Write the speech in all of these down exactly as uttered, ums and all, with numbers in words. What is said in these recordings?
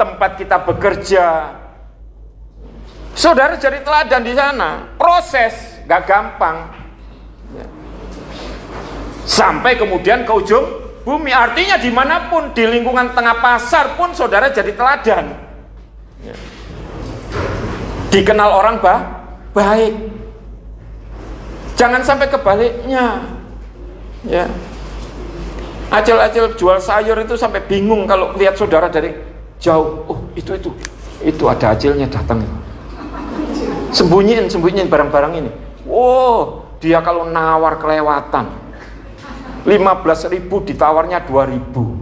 tempat kita bekerja. Saudara jadi teladan di sana. Proses gak gampang. Sampai kemudian ke ujung bumi. Artinya dimanapun, di lingkungan tengah pasar pun saudara jadi teladan. Dikenal orang bah, baik. Jangan sampai kebaliknya. Ya. Acil-acil jual sayur itu sampai bingung kalau lihat saudara dari jauh. Oh, itu itu. Itu ada acilnya datang. Sembunyiin, sembunyiin barang-barang ini. Oh, dia kalau nawar kelewatan. lima belas ribu ditawarnya dua ribu.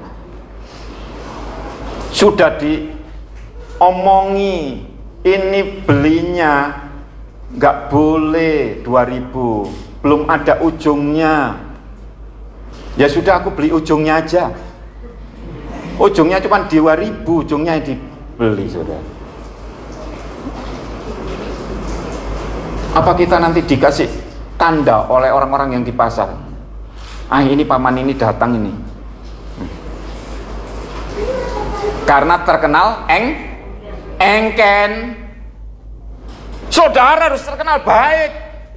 Sudah diomongi, ini belinya nggak boleh dua ribu. Belum ada ujungnya. Ya sudah, aku beli ujungnya aja. Ujungnya cuma dua ribu, ujungnya dibeli, saudara. Apa kita nanti dikasih tanda oleh orang-orang yang di pasar? Ah, ini paman ini datang ini. Karena terkenal eng, engken. Saudara harus terkenal baik.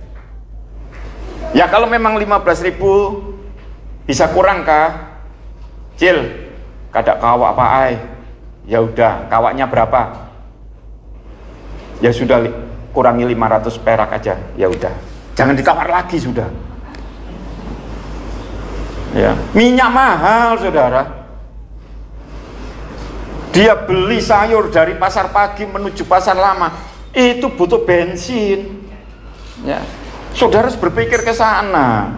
Ya kalau memang lima belas ribu bisa kurang kah? Cil, kadak kawak apa ay? Ya udah, kawaknya berapa? Ya sudah, kurangi lima ratus perak aja. Ya udah, jangan ditawar lagi sudah. Ya, minyak mahal saudara. Dia beli sayur dari pasar pagi menuju pasar lama, itu butuh bensin. Ya, saudara harus berpikir ke sana.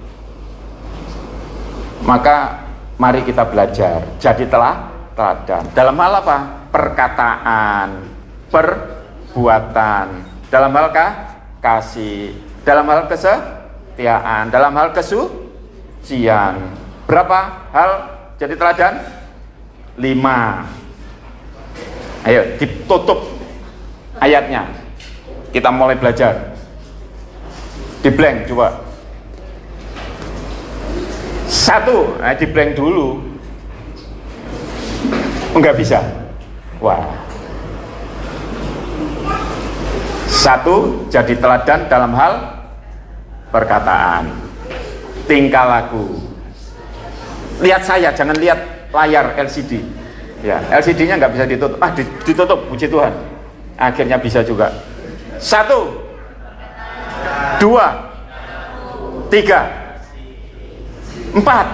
Maka mari kita belajar jadi telah teladan dalam hal apa? Perkataan, perbuatan, dalam hal kah? Kasih, dalam hal kesetiaan, dalam hal kesucian. Berapa hal jadi teladan? Lima. Ayo ditutup ayatnya, kita mulai belajar. Di blank coba. Satu, nah di blank dulu. Enggak bisa. Wah. Satu, jadi teladan dalam hal perkataan, tingkah laku. Lihat saya, jangan lihat layar L C D. Ya, L C D-nya nggak bisa ditutup. Ah, ditutup, puji Tuhan. Akhirnya bisa juga. Satu, dua, tiga, empat,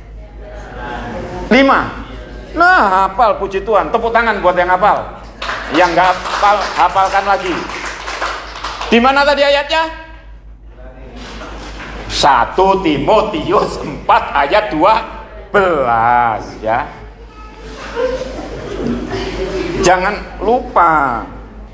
lima. Nah, hafal, puji Tuhan. Tepuk tangan buat yang hafal. Yang nggak hafal, hafalkan lagi. Di mana tadi ayatnya? Satu Timotius empat ayat dua belas ya. Jangan lupa.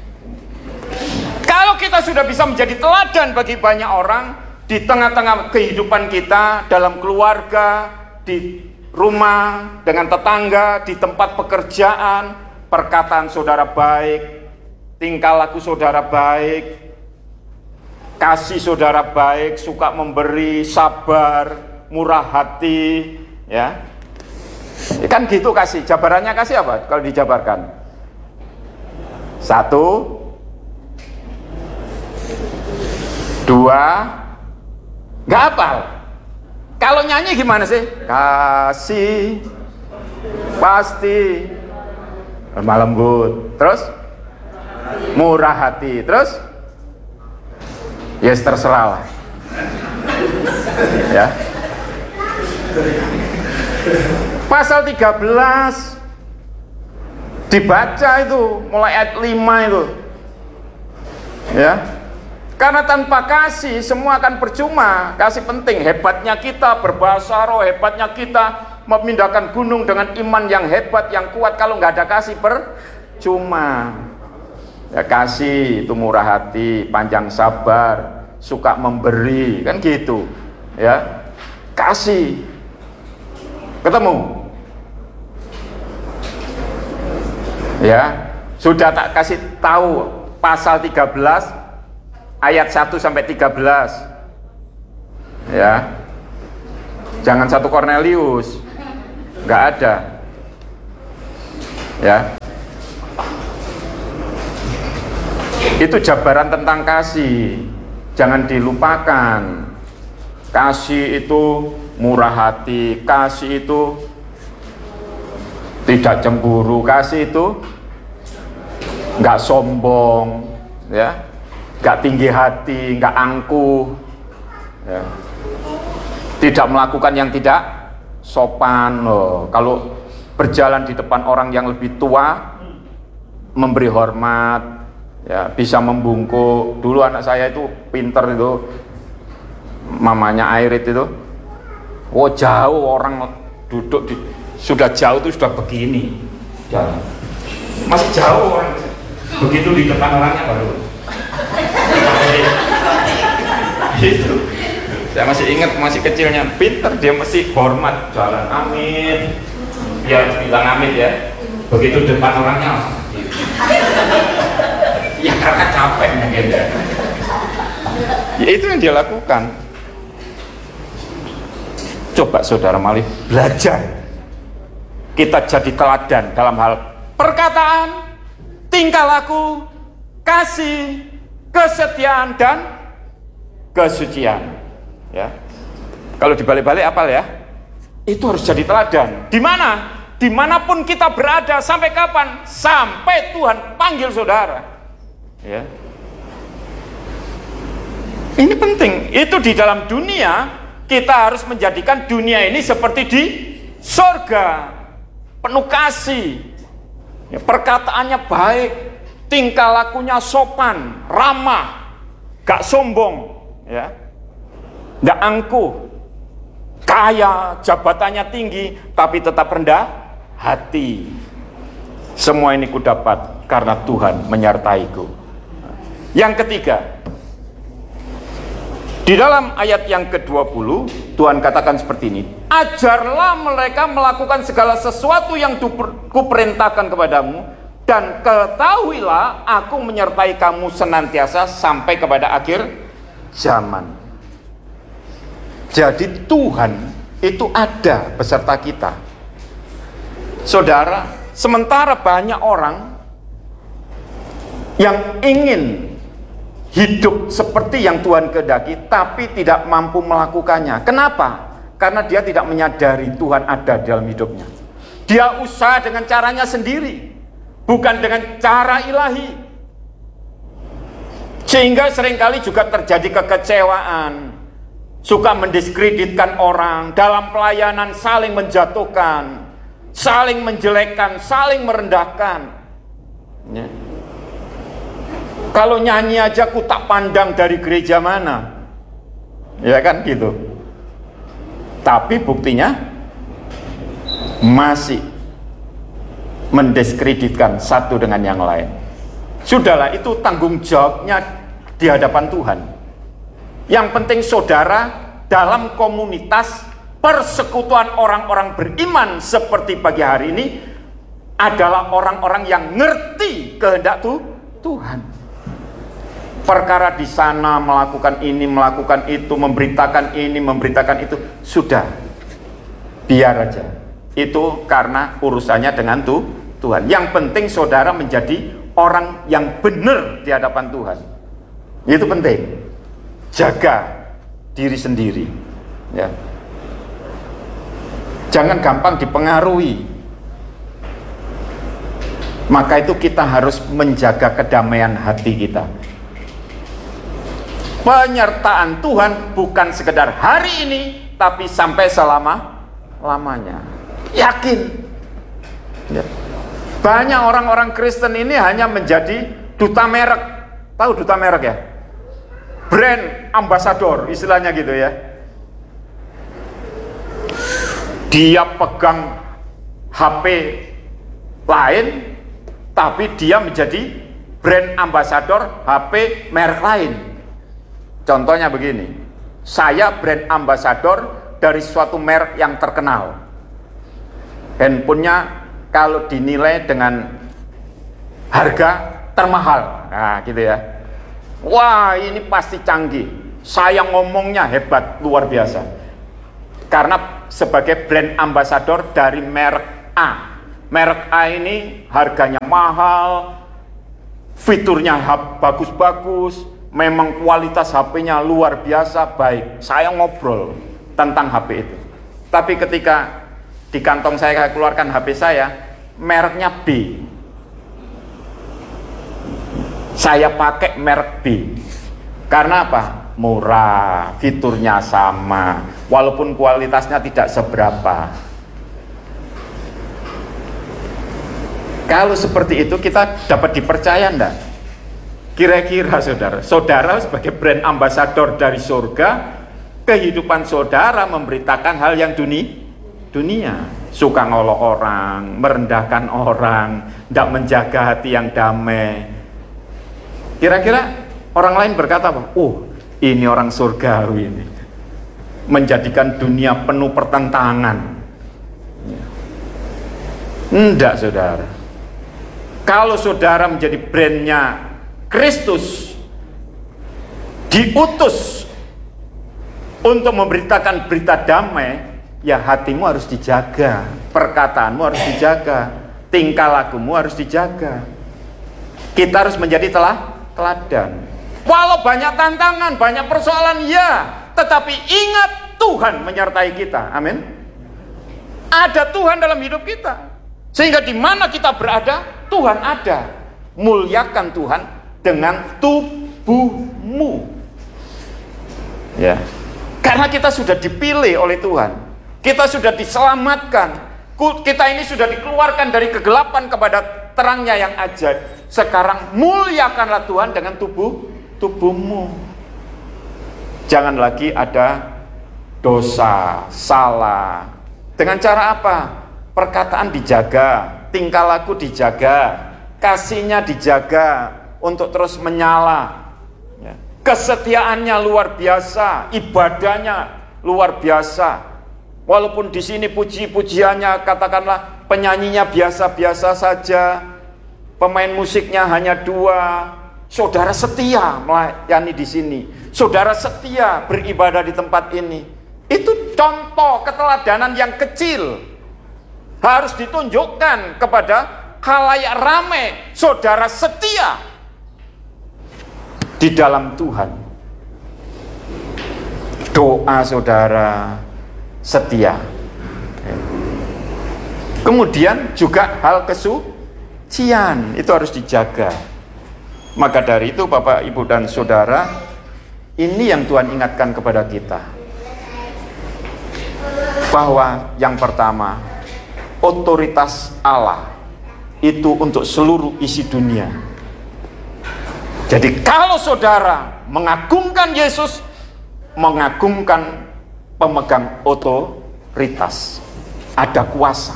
Kalau kita sudah bisa menjadi teladan bagi banyak orang di tengah-tengah kehidupan kita, dalam keluarga, di rumah, dengan tetangga, di tempat pekerjaan, perkataan saudara baik, tingkah laku saudara baik, kasih saudara baik, suka memberi, sabar, murah hati, ya. Kan gitu kasih. Jabarannya kasih apa kalau dijabarkan? Satu, dua, nggak hafal. Kalau nyanyi gimana sih? Kasih pasti lemah lembut, terus murah hati, terus ya yes, terserah lah. Ya. Pasal tiga belas dibaca itu mulai ayat lima itu. Ya. Karena tanpa kasih semua akan percuma. Kasih penting. Hebatnya kita berbahasa roh, hebatnya kita memindahkan gunung dengan iman yang hebat, yang kuat. Kalau nggak ada kasih percuma. Ya, kasih itu murah hati, panjang sabar, suka memberi, kan gitu. Ya. Kasih. Ketemu. Ya. Sudah tak kasih tahu pasal tiga belas ayat satu sampai tiga belas. Ya. Jangan satu Cornelius. Enggak ada. Ya. Itu jabaran tentang kasih. Jangan dilupakan. Kasih itu murah hati, kasih itu tidak cemburu, kasih itu nggak sombong, ya, nggak tinggi hati, nggak angkuh, ya. Tidak melakukan yang tidak sopan. Loh, kalau berjalan di depan orang yang lebih tua, memberi hormat, ya, bisa membungkuk. Dulu anak saya itu pinter itu, mamanya Airit itu, oh jauh orang duduk di, sudah jauh itu sudah begini, jalan. Masih jauh orang, begitu di depan orangnya baru. Itu, saya masih ingat masih kecilnya, pinter dia mesti hormat jalan, amin. Ya bilang amin ya. Begitu depan orangnya, ya karena capek mungkin ya. Ya itu yang dia lakukan. Coba saudara mari belajar. Kita jadi teladan dalam hal perkataan, tingkah laku, kasih, kesetiaan dan kesucian. Ya. Kalau dibalik-balik apal ya? Itu harus jadi teladan. Di mana? Dimanapun kita berada, sampai kapan? Sampai Tuhan panggil saudara. Ya. Ini penting. Itu di dalam dunia, kita harus menjadikan dunia ini seperti di surga. Penuh kasih, ya, perkataannya baik, tingkah lakunya sopan, ramah, gak sombong, ya, gak angkuh, kaya, jabatannya tinggi, tapi tetap rendah hati. Semua ini kudapat karena Tuhan menyertaiku. Yang ketiga, di dalam ayat yang kedua puluh, Tuhan katakan seperti ini, ajarlah mereka melakukan segala sesuatu yang kuperintahkan kepadamu, dan ketahuilah aku menyertai kamu senantiasa sampai kepada akhir zaman. Jadi Tuhan itu ada beserta kita. Saudara, sementara banyak orang yang ingin hidup seperti yang Tuhan kehendaki, tapi tidak mampu melakukannya. Kenapa? Karena dia tidak menyadari Tuhan ada dalam hidupnya. Dia usaha dengan caranya sendiri, bukan dengan cara ilahi. Sehingga seringkali juga terjadi kekecewaan, suka mendiskreditkan orang, dalam pelayanan saling menjatuhkan, saling menjelekkan, saling merendahkan. Ya. Kalau nyanyi aja ku tak pandang dari gereja mana, ya kan gitu. Tapi buktinya masih mendiskreditkan satu dengan yang lain. Sudahlah, itu tanggung jawabnya di hadapan Tuhan. Yang penting saudara dalam komunitas persekutuan orang-orang beriman seperti pagi hari ini adalah orang-orang yang ngerti kehendak tuh Tuhan. Perkara di sana melakukan ini, melakukan itu, memberitakan ini, memberitakan itu, sudah, biar aja. Itu karena urusannya dengan tuh Tuhan. Yang penting saudara menjadi orang yang benar di hadapan Tuhan. Itu penting. Jaga diri sendiri. Ya. Jangan gampang dipengaruhi. Maka itu kita harus menjaga kedamaian hati kita. Penyertaan Tuhan bukan sekedar hari ini, tapi sampai selama-lamanya. Yakin. Ya. Banyak orang-orang Kristen ini hanya menjadi duta merek. Tahu duta merek ya? Brand ambassador, istilahnya gitu ya. Dia pegang H P lain, tapi dia menjadi brand ambassador H P merek lain. Contohnya begini, saya brand ambassador dari suatu merek yang terkenal. Handphonenya kalau dinilai dengan harga termahal, nah gitu ya. Wah, ini pasti canggih. Saya ngomongnya hebat, luar biasa. Karena sebagai brand ambassador dari merek A. Merek A ini harganya mahal, fiturnya bagus-bagus, memang kualitas H P-nya luar biasa baik. Saya ngobrol tentang H P itu. Tapi ketika di kantong saya keluarkan H P saya, mereknya B. Saya pakai merek B. Karena apa? Murah, fiturnya sama, walaupun kualitasnya tidak seberapa. Kalau seperti itu kita dapat dipercaya enggak? Kira-kira saudara, saudara sebagai brand ambassador dari surga, kehidupan saudara memberitakan hal yang dunia, dunia. Suka ngolok orang, merendahkan orang, tidak menjaga hati yang damai. Kira-kira orang lain berkata apa? Oh, ini orang surgawi ini, menjadikan dunia penuh pertentangan. Enggak, saudara. Kalau saudara menjadi brandnya Kristus, diutus untuk memberitakan berita damai, ya hatimu harus dijaga, perkataanmu harus dijaga, tingkah lakumu harus dijaga. Kita harus menjadi telah teladan. Walau banyak tantangan, banyak persoalan, ya, tetapi ingat Tuhan menyertai kita. Amin. Ada Tuhan dalam hidup kita, sehingga di mana kita berada, Tuhan ada. Muliakan Tuhan dengan tubuhmu. Ya. Karena kita sudah dipilih oleh Tuhan. Kita sudah diselamatkan. Kita ini sudah dikeluarkan dari kegelapan kepada terangnya yang ajaib. Sekarang muliakanlah Tuhan dengan tubuh tubuhmu. Jangan lagi ada dosa, salah. Dengan cara apa? Perkataan dijaga, tingkah laku dijaga, kasihnya dijaga untuk terus menyala. Kesetiaannya luar biasa, ibadahnya luar biasa. Walaupun di sini puji-pujiannya katakanlah penyanyinya biasa-biasa saja, pemain musiknya hanya dua, saudara setia melayani di sini, saudara setia beribadah di tempat ini. Itu contoh keteladanan yang kecil, harus ditunjukkan kepada khalayak ramai. Saudara setia di dalam Tuhan. Doa saudara setia. Kemudian juga hal kesucian itu harus dijaga. Maka dari itu Bapak, Ibu dan Saudara, ini yang Tuhan ingatkan kepada kita, bahwa yang pertama, otoritas Allah itu untuk seluruh isi dunia. Jadi kalau saudara mengagungkan Yesus, mengagungkan pemegang otoritas, ada kuasa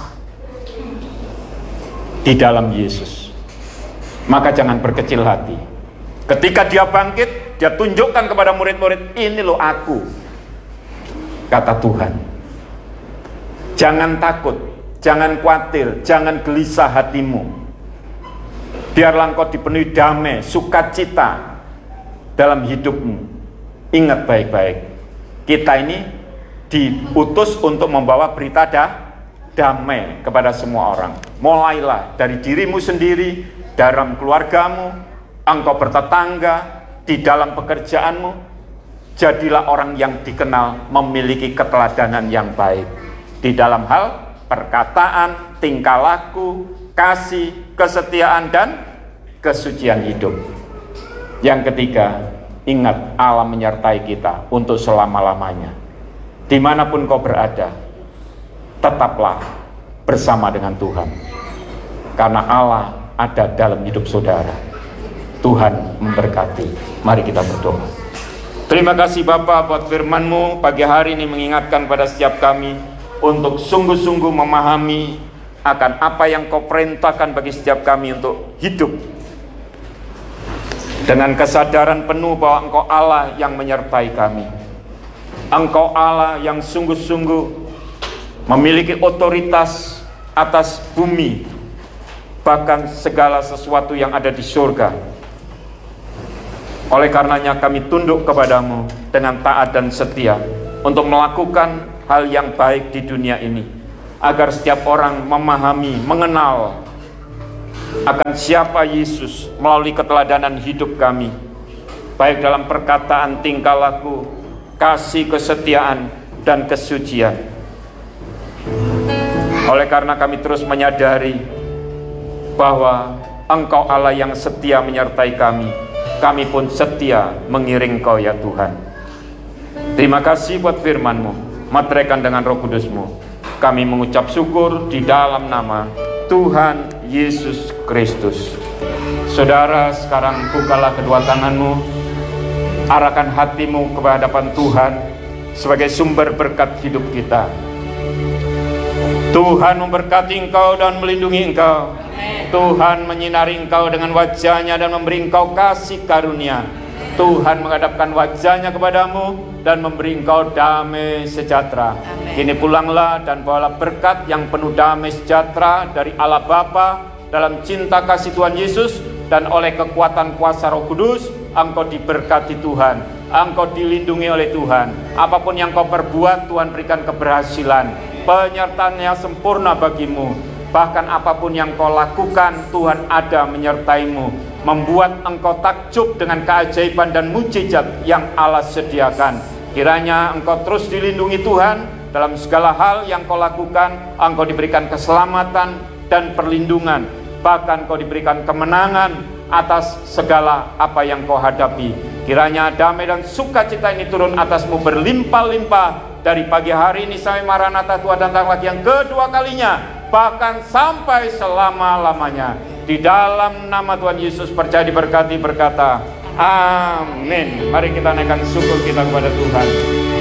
di dalam Yesus, maka jangan berkecil hati. Ketika dia bangkit, dia tunjukkan kepada murid-murid, ini loh aku, kata Tuhan. Jangan takut, jangan khawatir, jangan gelisah hatimu. Biarlah engkau dipenuhi damai, sukacita dalam hidupmu. Ingat baik-baik, kita ini diutus untuk membawa berita dah, damai kepada semua orang. Mulailah dari dirimu sendiri, dalam keluargamu, engkau bertetangga, di dalam pekerjaanmu. Jadilah orang yang dikenal memiliki keteladanan yang baik di dalam hal perkataan, tingkah laku, kasih, kesetiaan, dan kesucian hidup. Yang ketiga, ingat Allah menyertai kita untuk selama-lamanya. Dimanapun kau berada, tetaplah bersama dengan Tuhan, karena Allah ada dalam hidup saudara. Tuhan memberkati. Mari kita berdoa. Terima kasih Bapa buat firman-Mu pagi hari ini, mengingatkan pada setiap kami untuk sungguh-sungguh memahami akan apa yang Kau perintahkan bagi setiap kami untuk hidup dengan kesadaran penuh bahwa Engkau Allah yang menyertai kami. Engkau Allah yang sungguh-sungguh memiliki otoritas atas bumi, bahkan segala sesuatu yang ada di surga. Oleh karenanya kami tunduk kepadamu dengan taat dan setia untuk melakukan hal yang baik di dunia ini, agar setiap orang memahami, mengenal akan siapa Yesus melalui keteladanan hidup kami, baik dalam perkataan, tingkah laku, kasih, kesetiaan, dan kesucian. Oleh karena kami terus menyadari bahwa Engkau Allah yang setia menyertai kami, kami pun setia mengiring Kau ya Tuhan. Terima kasih buat firman-Mu. Materaikan dengan Roh Kudus-Mu. Kami mengucap syukur di dalam nama Tuhan Yesus Kristus. Saudara, sekarang bukalah kedua tanganmu, arahkan hatimu ke hadapan Tuhan sebagai sumber berkat hidup kita. Tuhan memberkati engkau dan melindungi engkau. Tuhan menyinari engkau dengan wajah-Nya dan memberi engkau kasih karunia. Tuhan menghadapkan wajah-Nya kepadamu dan memberi engkau damai sejahtera. Amen. Kini pulanglah dan bawalah berkat yang penuh damai sejahtera dari Allah Bapa dalam cinta kasih Tuhan Yesus, dan oleh kekuatan kuasa Roh Kudus engkau diberkati Tuhan, engkau dilindungi oleh Tuhan. Apapun yang kau perbuat, Tuhan berikan keberhasilan, penyertaan-Nya sempurna bagimu. Bahkan apapun yang kau lakukan, Tuhan ada menyertaimu, membuat engkau takjub dengan keajaiban dan mujizat yang Allah sediakan. Kiranya engkau terus dilindungi Tuhan dalam segala hal yang kau lakukan. Engkau diberikan keselamatan dan perlindungan, bahkan kau diberikan kemenangan atas segala apa yang kau hadapi. Kiranya damai dan sukacita ini turun atasmu berlimpah-limpah dari pagi hari ini sampai Maranatha Tuhan datang lagi yang kedua kalinya, bahkan sampai selama-lamanya. Di dalam nama Tuhan Yesus percaya diberkati, berkata amin. Mari kita naikkan syukur kita kepada Tuhan.